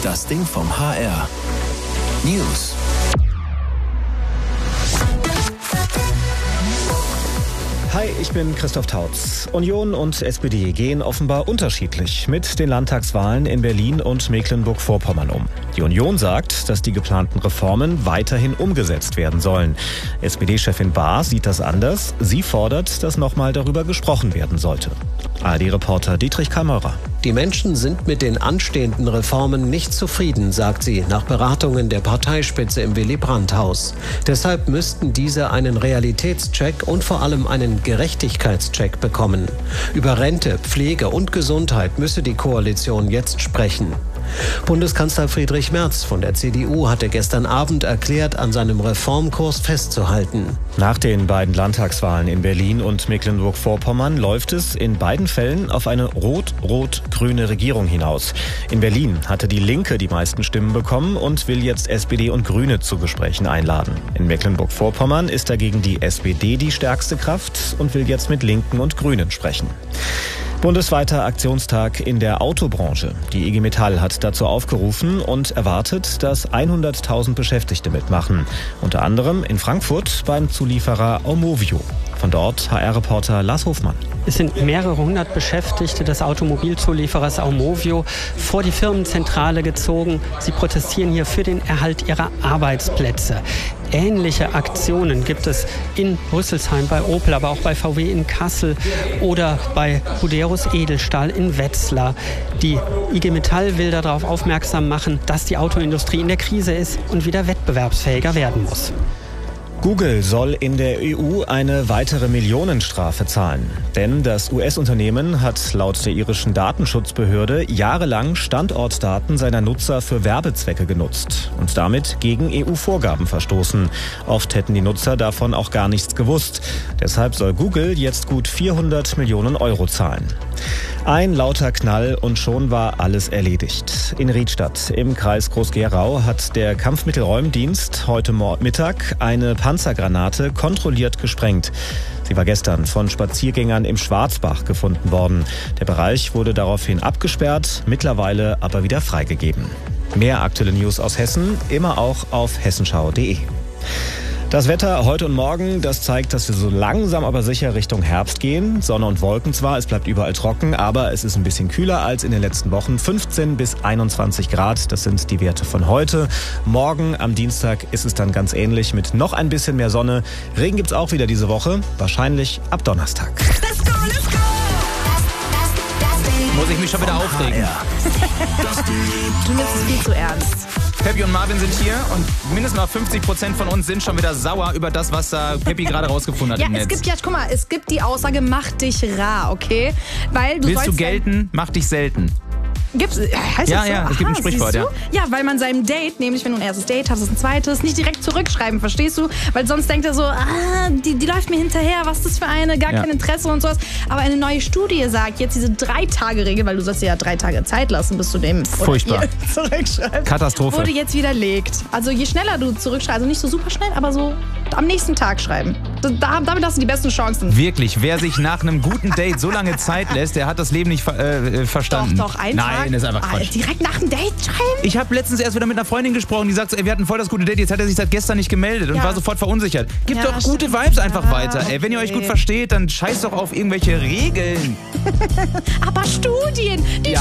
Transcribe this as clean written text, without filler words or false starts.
Das Ding vom HR. News. Hi, ich bin Christoph Tautz. Union und SPD gehen offenbar unterschiedlich mit den Landtagswahlen in Berlin und Mecklenburg-Vorpommern um. Die Union sagt, dass die geplanten Reformen weiterhin umgesetzt werden sollen. SPD-Chefin Bahr sieht das anders. Sie fordert, dass nochmal darüber gesprochen werden sollte. ARD-Reporter Dietrich Kammerer. Die Menschen sind mit den anstehenden Reformen nicht zufrieden, sagt sie, nach Beratungen der Parteispitze im Willy-Brandt-Haus. Deshalb müssten diese einen Realitätscheck und vor allem einen Gerechtigkeitscheck bekommen. Über Rente, Pflege und Gesundheit müsse die Koalition jetzt sprechen. Bundeskanzler Friedrich Merz von der CDU hatte gestern Abend erklärt, an seinem Reformkurs festzuhalten. Nach den beiden Landtagswahlen in Berlin und Mecklenburg-Vorpommern läuft es in beiden Fällen auf eine rot-rot-grüne Regierung hinaus. In Berlin hatte die Linke die meisten Stimmen bekommen und will jetzt SPD und Grüne zu Gesprächen einladen. In Mecklenburg-Vorpommern ist dagegen die SPD die stärkste Kraft und will jetzt mit Linken und Grünen sprechen. Bundesweiter Aktionstag in der Autobranche. Die IG Metall hat dazu aufgerufen und erwartet, dass 100.000 Beschäftigte mitmachen. Unter anderem in Frankfurt beim Zulieferer Aumovio. Von dort HR-Reporter Lars Hofmann. Es sind mehrere hundert Beschäftigte des Automobilzulieferers Aumovio vor die Firmenzentrale gezogen. Sie protestieren hier für den Erhalt ihrer Arbeitsplätze. Ähnliche Aktionen gibt es in Rüsselsheim bei Opel, aber auch bei VW in Kassel oder bei Buderus Edelstahl in Wetzlar. Die IG Metall will darauf aufmerksam machen, dass die Autoindustrie in der Krise ist und wieder wettbewerbsfähiger werden muss. Google soll in der EU eine weitere Millionenstrafe zahlen. Denn das US-Unternehmen hat laut der irischen Datenschutzbehörde jahrelang Standortdaten seiner Nutzer für Werbezwecke genutzt und damit gegen EU-Vorgaben verstoßen. Oft hätten die Nutzer davon auch gar nichts gewusst. Deshalb soll Google jetzt gut 400 Millionen Euro zahlen. Ein lauter Knall und schon war alles erledigt. In Riedstadt im Kreis Groß-Gerau hat der Kampfmittelräumdienst heute Mittag eine Panzergranate kontrolliert gesprengt. Sie war gestern von Spaziergängern im Schwarzbach gefunden worden. Der Bereich wurde daraufhin abgesperrt, mittlerweile aber wieder freigegeben. Mehr aktuelle News aus Hessen, immer auch auf hessenschau.de. Das Wetter heute und morgen, das zeigt, dass wir so langsam aber sicher Richtung Herbst gehen. Sonne und Wolken zwar, es bleibt überall trocken, aber es ist ein bisschen kühler als in den letzten Wochen. 15 bis 21 Grad, das sind die Werte von heute. Morgen am Dienstag ist es dann ganz ähnlich mit noch ein bisschen mehr Sonne. Regen gibt's auch wieder diese Woche, wahrscheinlich ab Donnerstag. Let's go, let's go! Muss ich mich schon wieder aufregen. Du nimmst es viel zu ernst. Peppi und Marvin sind hier und mindestens mal 50% von uns sind schon wieder sauer über das, was da Peppi gerade rausgefunden hat Ja, im Netz. guck mal, es gibt die Aussage, mach dich rar, okay? Weil du Willst du sollst gelten, mach dich selten. Gibt's, heißt Ja, das so? ja, es gibt ein Sprichwort, siehst du? ja. Ja, weil man seinem Date, nämlich wenn du ein erstes Date hast, ein zweites, nicht direkt zurückschreiben, verstehst du? Weil sonst denkt er so, die läuft mir hinterher, was ist das für eine, gar kein Interesse und sowas. Aber eine neue Studie sagt jetzt diese 3-Tage-Regel, weil du sollst dir ja 3 Tage Zeit lassen, bis du dem Furchtbar. oder ihr zurückschreibst. Katastrophe. Wurde jetzt widerlegt. Also je schneller du zurückschreibst, also nicht so super schnell, aber so am nächsten Tag schreiben. Damit hast du die besten Chancen. Wirklich, wer sich nach einem guten Date so lange Zeit lässt, der hat das Leben nicht verstanden. Doch, ein Tag. Nein, ist einfach Quatsch. Direkt nach dem Date schreiben? Ich habe letztens erst wieder mit einer Freundin gesprochen, die sagt, so, ey, wir hatten voll das gute Date, jetzt hat er sich seit gestern nicht gemeldet und war sofort verunsichert. Gebt Ja, doch gute stimmt. Vibes einfach Ja, weiter. Ey, wenn ihr euch okay. gut versteht, dann scheißt doch auf irgendwelche Regeln. Aber Studien, die